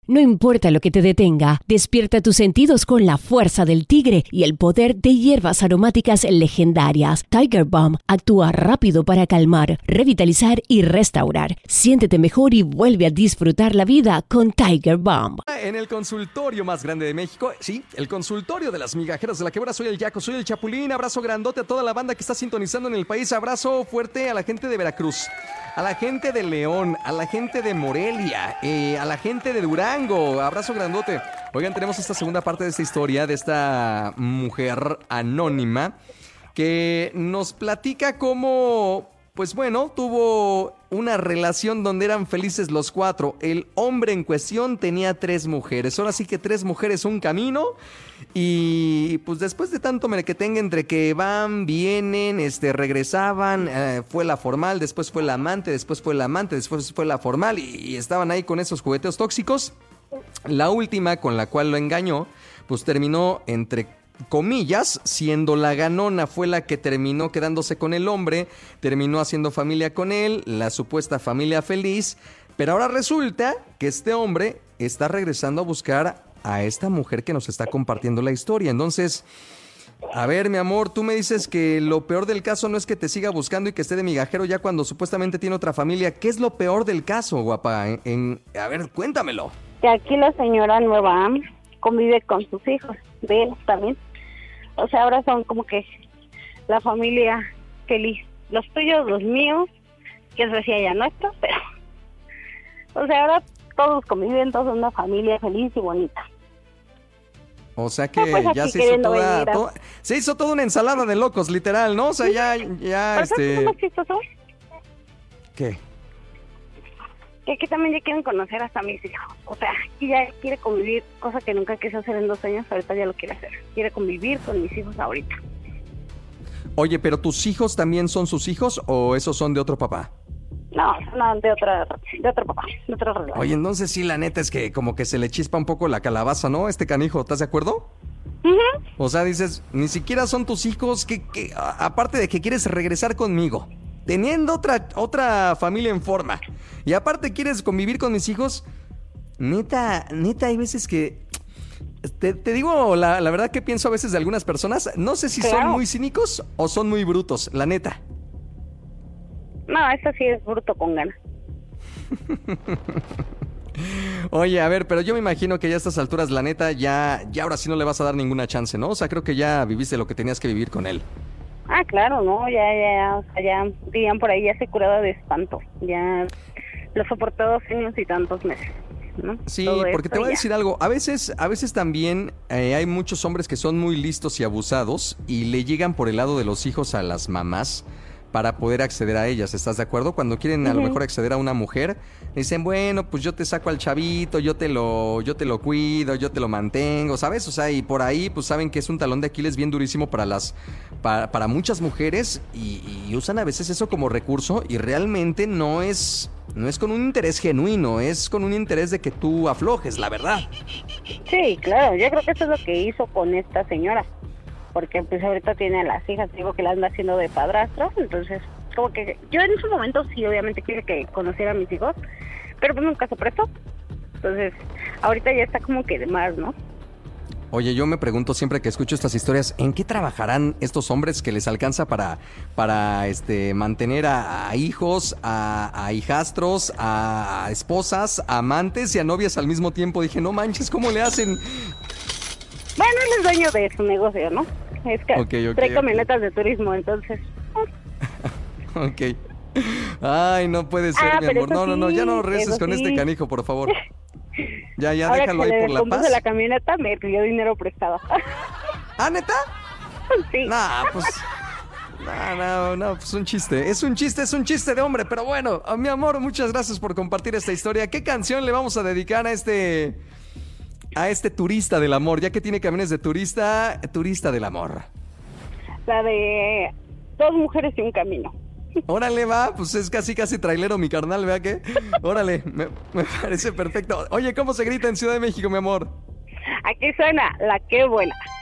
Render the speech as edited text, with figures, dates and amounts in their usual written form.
No importa lo que te detenga, despierta tus sentidos con la fuerza del tigre y el poder de hierbas aromáticas legendarias. Tiger Balm actúa rápido para calmar, revitalizar y restaurar. Siéntete mejor y vuelve a disfrutar la vida con Tiger Balm. En el consultorio más grande de México, sí, el consultorio de las migajeras de la quebrada. Soy el Yaco, soy el Chapulín. Abrazo grandote a toda la banda que está sintonizando en el país. Abrazo fuerte a la gente de Veracruz, a la gente de León, a la gente de Morelia, a la gente de Durango. Abrazo grandote. Oigan, tenemos esta segunda parte de esta historia de esta mujer anónima que nos platica cómo, pues bueno, tuvo una relación donde eran felices los cuatro. El hombre en cuestión tenía 3 mujeres. Ahora sí que 3 mujeres, un camino. Y pues después de tanto merequetengue entre que van, vienen, regresaban, fue la formal, después fue la amante, después fue la amante, después fue la formal y estaban ahí con esos jugueteos tóxicos. La última con la cual lo engañó, pues terminó entre comillas siendo la ganona. Fue la que terminó quedándose con el hombre, terminó haciendo familia con él, la supuesta familia feliz. Pero ahora resulta que este hombre está regresando a buscar a esta mujer que nos está compartiendo la historia. Entonces, a ver, mi amor, tú me dices que lo peor del caso no es que te siga buscando y que esté de migajero ya cuando supuestamente tiene otra familia. ¿Qué es lo peor del caso, guapa? A ver, cuéntamelo. Que aquí la señora nueva convive con sus hijos, de él también. O sea, ahora son como que la familia feliz. Los tuyos, los míos, que eso decía ya nuestros, pero... O sea, ahora todos conviven, todos son una familia feliz y bonita. O sea que pues ya se hizo toda una ensalada de locos, literal, ¿no? O sea, ya ¿Pero es más chistoso? ¿Qué? Que aquí también ya quieren conocer hasta mis hijos. O sea, aquí ya quiere convivir, cosa que nunca quiso hacer en 2 años, ahorita ya lo quiere hacer. Quiere convivir con mis hijos ahorita. Oye, ¿pero tus hijos también son sus hijos o esos son de otro papá? No, de otro papá, de otro relación. Oye, entonces sí, la neta es que como que se le chispa un poco la calabaza, ¿no? Canijo, ¿estás de acuerdo? Uh-huh. O sea, dices, ni siquiera son tus hijos, que aparte de que quieres regresar conmigo, teniendo otra familia en forma, y aparte quieres convivir con mis hijos, neta, hay veces que... Te digo la verdad que pienso a veces de algunas personas, no sé si son muy cínicos o son muy brutos, la neta. No, eso sí es bruto con ganas. Oye, a ver, pero yo me imagino que ya a estas alturas, la neta, ya ahora sí no le vas a dar ninguna chance, ¿no? O sea, creo que ya viviste lo que tenías que vivir con él. Ah, claro, ¿no? Ya, dirían por ahí, ya se curaba de espanto. Ya lo soportó 2 años y tantos meses, ¿no? Sí, todo porque te voy a decir algo. A veces también hay muchos hombres que son muy listos y abusados y le llegan por el lado de los hijos a las mamás para poder acceder a ellas, ¿estás de acuerdo? Cuando quieren a lo mejor acceder a una mujer, dicen, bueno, pues yo te saco al chavito, yo te lo cuido, yo te lo mantengo, ¿sabes? O sea, y por ahí pues saben que es un talón de Aquiles bien durísimo para muchas mujeres y usan a veces eso como recurso y realmente no es con un interés genuino, es con un interés de que tú aflojes, la verdad. Sí, claro, yo creo que eso es lo que hizo con esta señora. Porque pues ahorita tiene a las hijas, digo que la anda haciendo de padrastro, entonces como que yo en su momento sí obviamente quise que conociera a mis hijos, pero pues nunca se prestó, entonces ahorita ya está como que de más, ¿no? Oye, yo me pregunto siempre que escucho estas historias, ¿en qué trabajarán estos hombres que les alcanza para mantener a hijos, a hijastros, a esposas, a amantes y a novias al mismo tiempo? Dije, no manches, ¿cómo le hacen? Bueno, él es dueño de su negocio, ¿no? Es que trae camionetas de turismo, entonces... Ok. Ay, no puede ser, mi amor. No, ya no reces con este canijo, por favor. Ya, ahora déjalo ahí por la paz. La camioneta me pidió dinero prestado. ¿Ah, neta? Sí. Nah, pues... No, pues un chiste. Es un chiste de hombre, pero bueno, mi amor, muchas gracias por compartir esta historia. ¿Qué canción le vamos a dedicar a este turista del amor, ya que tiene camiones de turista del amor? La de 2 mujeres y un camino. Órale, va, pues es casi trailero mi carnal, ¿vea qué? Órale, me parece perfecto. Oye, ¿cómo se grita en Ciudad de México, mi amor? Aquí suena La Qué Buena.